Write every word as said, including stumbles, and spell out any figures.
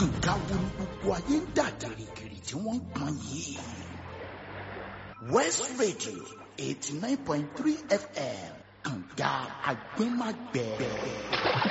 nǹkan wo ni gbogbo ayé ń dà gìrìgìrì tí wọ́n ń pọn yìí. West Radio eighty nine point three F M kànga àgbẹ̀màgbẹ̀.